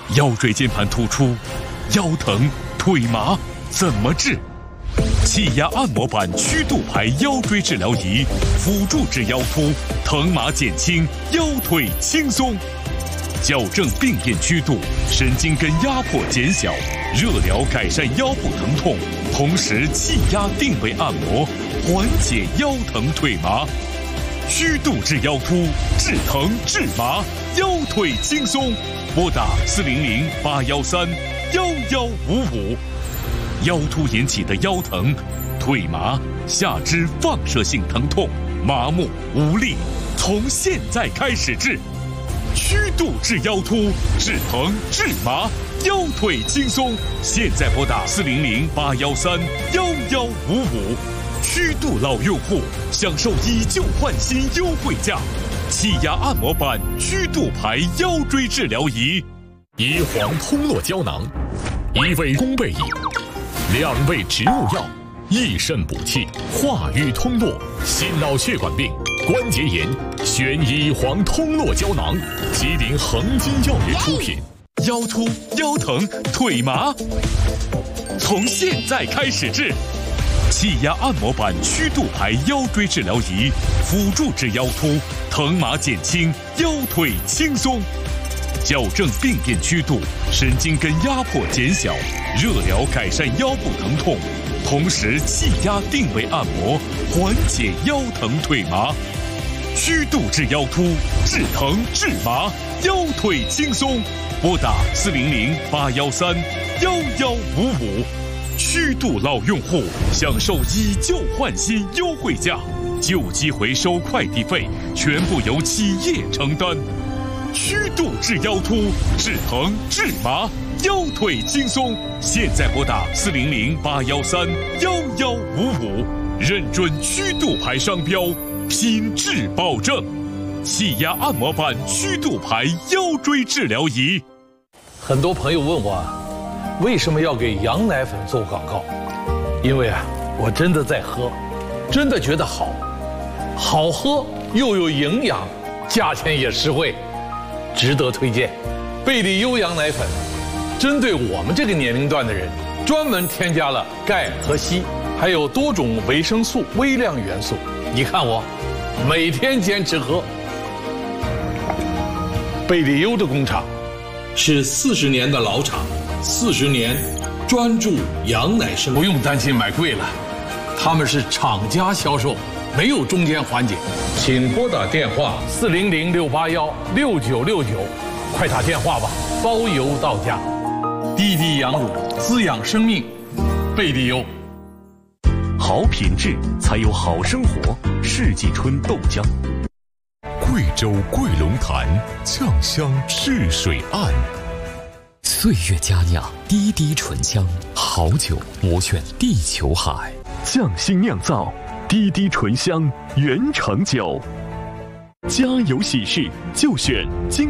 腰椎间盘突出、腰疼、腿麻怎么治？气压按摩板曲度排腰椎治疗仪，辅助治腰突，疼麻减轻，腰腿轻松。矫正病变曲度，神经根压迫减小，热疗改善腰部疼痛，同时气压定位按摩，缓解腰疼腿麻。曲度治腰突，治疼治麻，腰腿轻松。拨打400-813-1155。腰突引起的腰疼、腿麻、下肢放射性疼痛、麻木无力，从现在开始治。曲度治腰突，治疼治麻，腰腿轻松。现在拨打400-813-1155。曲度老用户享受以旧换新优惠价，气压按摩板曲度排腰椎治疗仪。 乙黄通络胶囊，1味宫贝饮，2味植物药，益肾补气，化瘀通络，心脑血管病、关节炎，选乙黄通络胶囊，吉林恒金药业出品。 腰突、腰疼、腿麻，从现在开始治。气压按摩板曲度排腰椎治疗仪，辅助治腰突，疼麻减轻，腰腿轻松。矫正病变曲度，神经根压迫减小，热疗改善腰部疼痛，同时气压定位按摩，缓解腰疼腿麻。曲度治腰突，治疼治麻，腰腿轻松。拨打400-813-1155。曲度老用户享受以旧换新优惠价，旧机回收快递费全部由企业承担。曲度治腰突，治疼治麻，腰腿轻松。现在拨打400-813-1155，认准曲度牌商标，品质保证。气压按摩板曲度牌腰椎治疗仪。 很多朋友问我，为什么要给羊奶粉做广告？因为我真的在喝，真的觉得好喝又有营养，价钱也实惠，值得推荐。贝利优羊奶粉针对我们这个年龄段的人，专门添加了钙和硒，还有多种维生素、微量元素。你看我每天坚持喝。贝利优的工厂是40年的老厂，40年专注羊奶生产， 不用担心买贵了，他们是厂家销售，没有中间环节。请拨打电话400-681-6969，快打电话吧，包邮到家。滴滴羊乳滋养生命，贝利优。 好品质才有好生活，世纪春豆浆。 贵州桂龙潭酱香赤水岸， 岁月佳酿，滴滴醇香，好酒我选地球海。 匠心酿造，滴滴醇香原厂酒。家有喜事就选金